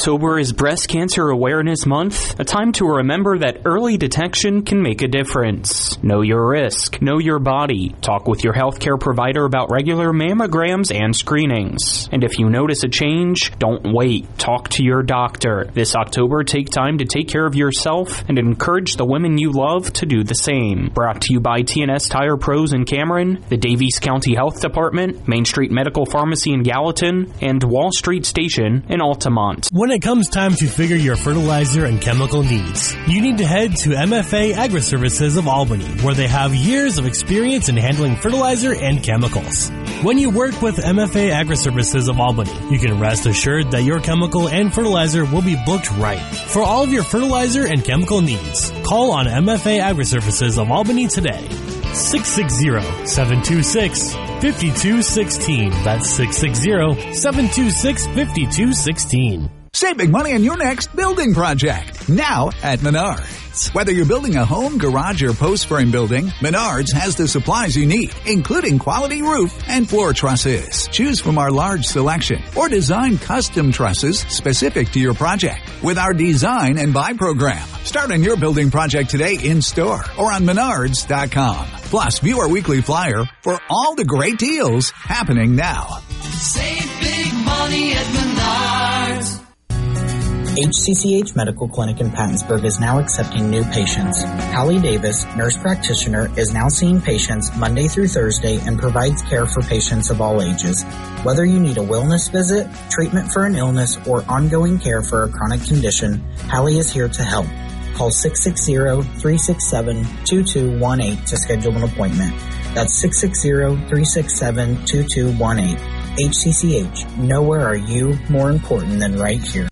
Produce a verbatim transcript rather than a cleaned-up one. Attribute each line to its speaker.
Speaker 1: October is Breast Cancer Awareness Month, a time to remember that early detection can make a difference. Know your risk, know your body. Talk with your healthcare provider about regular mammograms and screenings. And if you notice a change, don't wait. Talk to your doctor. This October, take time to take care of yourself and encourage the women you love to do the same. Brought to you by T and S Tire Pros in Cameron, the Davies County Health Department, Main Street Medical Pharmacy in Gallatin, and Wall Street Station in Altamont.
Speaker 2: When it comes time to figure your fertilizer and chemical needs, you need to head to M F A Agri-Services of Albany, where they have years of experience in handling fertilizer and chemicals. When you work with M F A Agri-Services of Albany, you can rest assured that your chemical and fertilizer will be booked right. For all of your fertilizer and chemical needs, call on M F A Agri-Services of Albany today. six six zero, seven two six, five two one six. That's six six zero, seven two six, five two one six.
Speaker 3: Save big money on your next building project, now at Menards. Whether you're building a home, garage, or post frame building, Menards has the supplies you need, including quality roof and floor trusses. Choose from our large selection or design custom trusses specific to your project with our Design and Buy program. Start on your building project today in store or on menards dot com. Plus, view our weekly flyer for all the great deals happening now.
Speaker 4: Save big money at Menards.
Speaker 5: H C C H Medical Clinic in Pattonsburg is now accepting new patients. Hallie Davis, nurse practitioner, is now seeing patients Monday through Thursday and provides care for patients of all ages. Whether you need a wellness visit, treatment for an illness, or ongoing care for a chronic condition, Hallie is here to help. Call six six zero, three six seven, two two one eight to schedule an appointment. That's six six zero, three six seven, two two one eight. H C C H, nowhere are you more important than right here.